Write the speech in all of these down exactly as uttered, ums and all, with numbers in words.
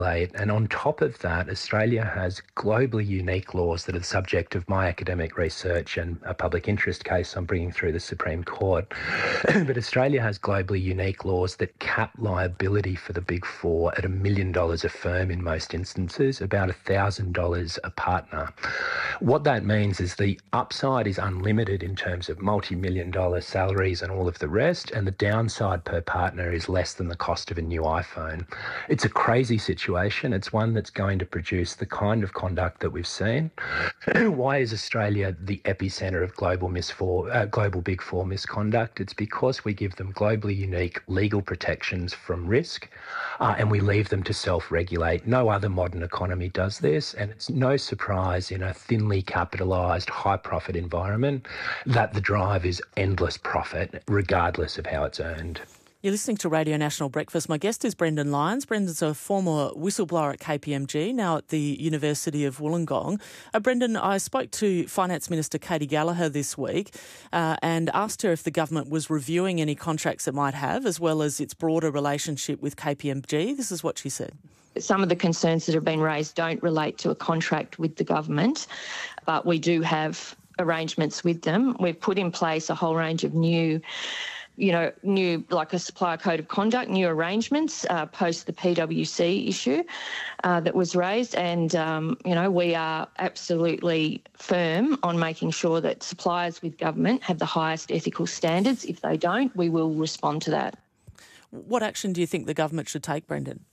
And on top of that, Australia has globally unique laws that are the subject of my academic research and a public interest case I'm bringing through the Supreme Court. But Australia has globally unique laws that cap liability for the Big Four at a million dollars a firm in most instances, about one thousand dollars a partner. What that means is the upside is unlimited in terms of multi-million dollar salaries and all of the rest, and the downside per partner is less than the cost of a new iPhone. It's a crazy situation. It's one that's going to produce the kind of conduct that we've seen. Why is Australia the epicentre of global, misfor- uh, global Big Four misconduct? It's because we give them globally unique legal protections from risk uh, and we leave them to self-regulate. No other modern economy does this, and it's no surprise in a thinly capitalised, high-profit environment that the drive is endless profit, regardless of how it's earned. You're listening to Radio National Breakfast. My guest is Brendan Lyons. Brendan's a former whistleblower at K P M G, now at the University of Wollongong. Uh, Brendan, I spoke to Finance Minister Katy Gallagher this week uh, and asked her if the government was reviewing any contracts it might have, as well as its broader relationship with K P M G. This is what she said. Some of the concerns that have been raised don't relate to a contract with the government, but we do have arrangements with them. We've put in place a whole range of new you know, new, like a supplier code of conduct, new arrangements uh, post the P W C issue uh, that was raised. And, um, you know, we are absolutely firm on making sure that suppliers with government have the highest ethical standards. If they don't, we will respond to that. What action do you think the government should take, Brendan?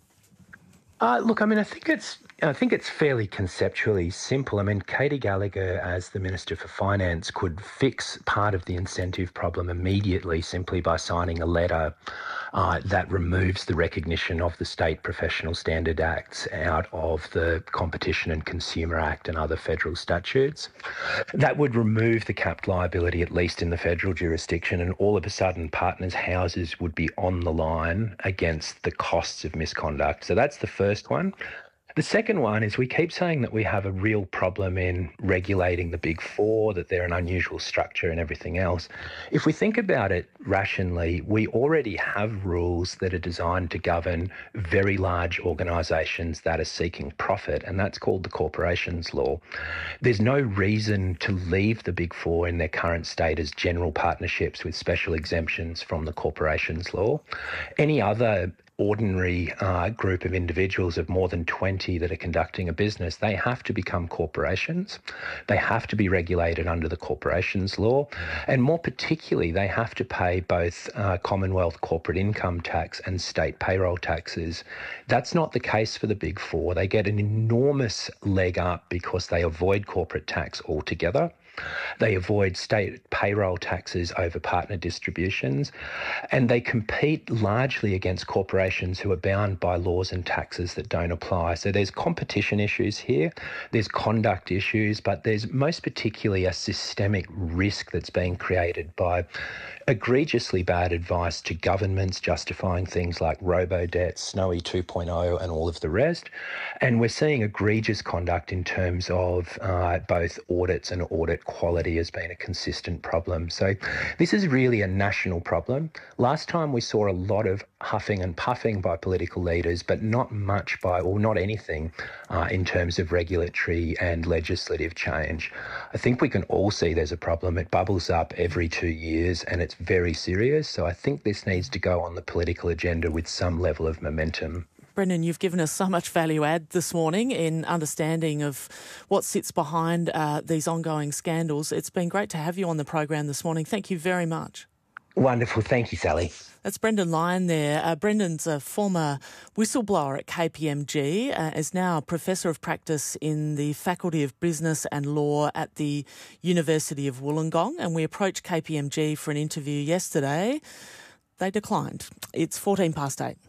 Uh, look, I mean, I think it's I think it's fairly conceptually simple. I mean, Katy Gallagher, as the Minister for Finance, could fix part of the incentive problem immediately simply by signing a letter uh, that removes the recognition of the State Professional Standard Acts out of the Competition and Consumer Act and other federal statutes. That would remove the capped liability, at least in the federal jurisdiction, and all of a sudden partners' houses would be on the line against the costs of misconduct. So that's the first one. The second one is we keep saying that we have a real problem in regulating the Big Four, that they're an unusual structure and everything else. If we think about it rationally, we already have rules that are designed to govern very large organisations that are seeking profit, and that's called the Corporations Law. There's no reason to leave the Big Four in their current state as general partnerships with special exemptions from the Corporations Law. Any other ordinary uh, group of individuals of more than twenty that are conducting a business, they have to become corporations. They have to be regulated under the Corporations Law. And more particularly, they have to pay both uh, Commonwealth corporate income tax and state payroll taxes. That's not the case for the Big Four. They get an enormous leg up because they avoid corporate tax altogether. They avoid state payroll taxes over partner distributions, and they compete largely against corporations who are bound by laws and taxes that don't apply. So there's competition issues here, there's conduct issues, but there's most particularly a systemic risk that's being created by egregiously bad advice to governments justifying things like robo-debt, Snowy two point oh and all of the rest. And we're seeing egregious conduct in terms of uh, both audits and audit quality has been a consistent problem. So this is really a national problem. Last time we saw a lot of huffing and puffing by political leaders, but not much by, or not anything uh, in terms of regulatory and legislative change. I think we can all see there's a problem. It bubbles up every two years and it's very serious. So I think this needs to go on the political agenda with some level of momentum. Brendan, you've given us so much value add this morning in understanding of what sits behind uh, these ongoing scandals. It's been great to have you on the program this morning. Thank you very much. Wonderful. Thank you, Sally. That's Brendan Lyon there. Uh, Brendan's a former whistleblower at K P M G, uh, is now a Professor of Practice in the Faculty of Business and Law at the University of Wollongong, and we approached K P M G for an interview yesterday. They declined. It's fourteen past eight.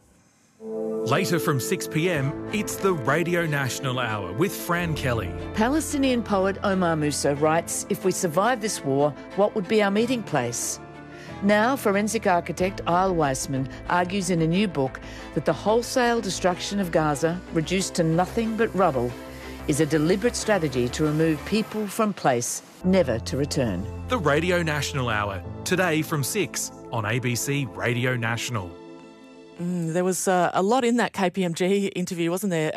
Later from six p m, it's the Radio National Hour with Fran Kelly. Palestinian poet Omar Musa writes, "If we survive this war, what would be our meeting place?" Now, forensic architect Isle Weissman argues in a new book that the wholesale destruction of Gaza, reduced to nothing but rubble, is a deliberate strategy to remove people from place, never to return. The Radio National Hour, today from six on A B C Radio National. Mm, there was uh, a lot in that K P M G interview, wasn't there?